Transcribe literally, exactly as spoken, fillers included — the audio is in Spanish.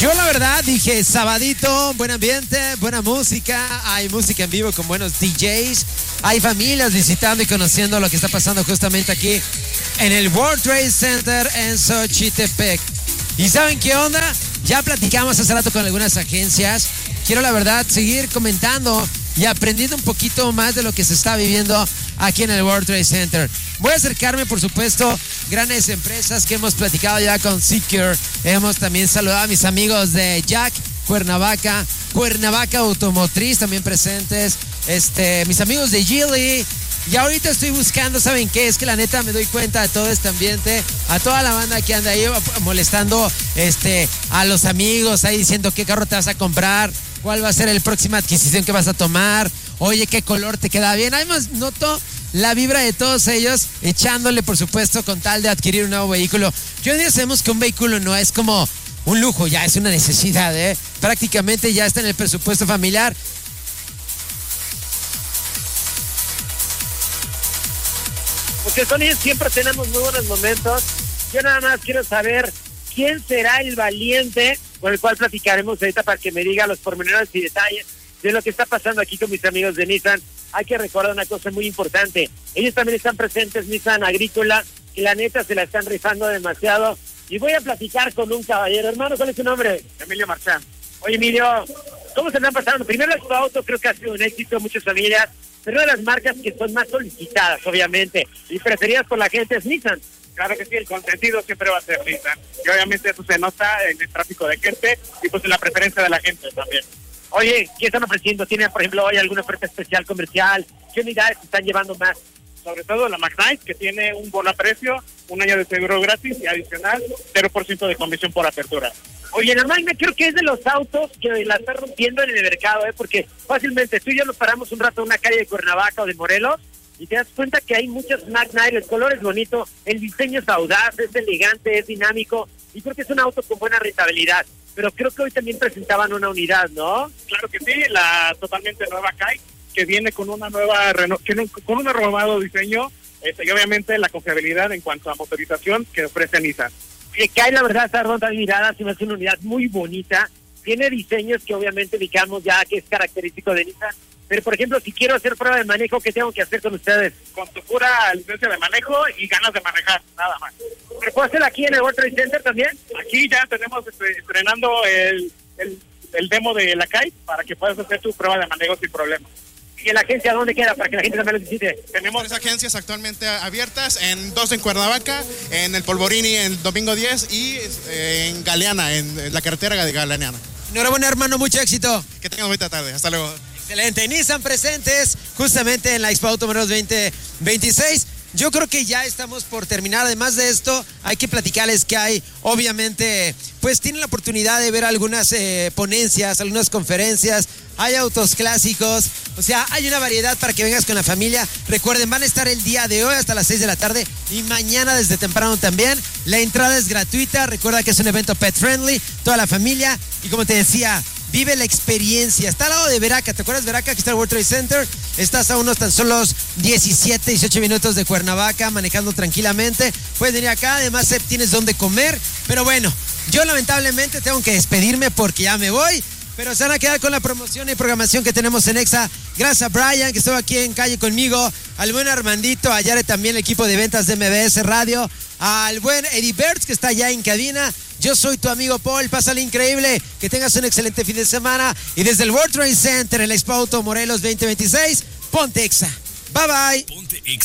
Yo la verdad dije, sabadito, buen ambiente, buena música, hay música en vivo con buenos D Js, hay familias visitando y conociendo lo que está pasando justamente aquí en el World Trade Center en Xochitepec. ¿Y saben qué onda? Ya platicamos hace rato con algunas agencias. Quiero la verdad seguir comentando y aprendiendo un poquito más de lo que se está viviendo aquí en el World Trade Center. Voy a acercarme, por supuesto, grandes empresas que hemos platicado ya con Secure. Hemos también saludado a mis amigos de Jack, Cuernavaca, Cuernavaca Automotriz también presentes, este, mis amigos de Geely. Y ahorita estoy buscando, ¿saben qué? Es que la neta me doy cuenta de todo este ambiente, a toda la banda que anda ahí molestando este, a los amigos, ahí diciendo qué carro te vas a comprar, cuál va a ser la próxima adquisición que vas a tomar, oye, qué color te queda bien. Además, noto la vibra de todos ellos, echándole, por supuesto, con tal de adquirir un nuevo vehículo. Que hoy día sabemos que un vehículo no es como un lujo, ya es una necesidad, ¿eh? Prácticamente ya está en el presupuesto familiar. Porque Sony siempre tenemos muy buenos momentos. Yo nada más quiero saber quién será el valiente con el cual platicaremos ahorita para que me diga los pormenores y detalles de lo que está pasando aquí con mis amigos de Nissan. Hay que recordar una cosa muy importante. Ellos también están presentes, Nissan Agrícola, y la neta se la están rifando demasiado. Y voy a platicar con un caballero. Hermano, ¿cuál es su nombre? Emilio Marchán. Oye, Emilio, ¿cómo se están pasando? Primero, tu auto creo que ha sido un éxito en muchas familias, pero una de las marcas que son más solicitadas, obviamente, y preferidas por la gente es Nissan. Claro que sí, el consentido siempre va a ser Nissan. Y obviamente eso se nota en el tráfico de gente y pues en la preferencia de la gente también. Oye, ¿qué están ofreciendo? ¿Tienen, por ejemplo, hoy alguna oferta especial comercial? ¿Qué unidades están llevando más? Sobre todo la Magnite, que tiene un bono a precio, un año de seguro gratis y adicional, cero por ciento de comisión por apertura. Oye, la Magnite creo que es de los autos que la está rompiendo en el mercado, ¿eh? Porque fácilmente tú y yo nos paramos un rato en una calle de Cuernavaca o de Morelos y te das cuenta que hay muchas Magnite, el color es bonito, el diseño es audaz, es elegante, es dinámico y creo que es un auto con buena rentabilidad. Pero creo que hoy también presentaban una unidad, ¿no? Claro que sí, la totalmente nueva Kai, que viene con una nueva reno... con un renovado diseño, este, y obviamente la confiabilidad en cuanto a motorización que ofrece Nissan. Que Kai, la verdad, está ronda de mirada, se me hace una unidad muy bonita. Tiene diseños que obviamente ubicamos ya que es característico de Nissan. Pero, por ejemplo, si quiero hacer prueba de manejo, ¿qué tengo que hacer con ustedes? Con tu pura licencia de manejo y ganas de manejar, nada más. ¿Me puedo hacer aquí en el World Trade Center también? Aquí ya tenemos este, estrenando el, el, el demo de la Kai para que puedas hacer tu prueba de manejo sin problema. ¿Y en la agencia dónde queda para que la gente también lo visite? Tenemos tres agencias actualmente abiertas, en dos en Cuernavaca, en el Polvorini en Domingo diez y eh, en Galeana, en, en la carretera de Galeana. Enhorabuena, hermano, mucho éxito. Que tengan bonita tarde, hasta luego. Excelente, Nissan presentes justamente en la Expo Auto Morelos veinte veintiséis. Yo creo que ya estamos por terminar. Además de esto, hay que platicarles que hay, obviamente, pues tienen la oportunidad de ver algunas eh, ponencias, algunas conferencias, hay autos clásicos, o sea, hay una variedad para que vengas con la familia. Recuerden, van a estar el día de hoy hasta las seis de la tarde y mañana desde temprano también. La entrada es gratuita, recuerda que es un evento pet friendly, toda la familia, y como te decía, vive la experiencia. Está al lado de Veraca, ¿te acuerdas Veraca? Aquí está el World Trade Center. Estás a unos tan solo diecisiete, dieciocho minutos de Cuernavaca, manejando tranquilamente. Puedes venir acá, además tienes donde comer. Pero bueno, yo lamentablemente tengo que despedirme porque ya me voy. Pero se van a quedar con la promoción y programación que tenemos en Exa. Gracias a Brian, que estuvo aquí en calle conmigo. Al buen Armandito, a Yare también, el equipo de ventas de M B S Radio. Al buen Eddie Bertz, que está allá en cabina. Yo soy tu amigo Paul, pásale increíble. Que tengas un excelente fin de semana. Y desde el World Trade Center, en la Expo Auto Morelos veinte veintiséis, ponte Exa. Bye bye. Ponte Exa.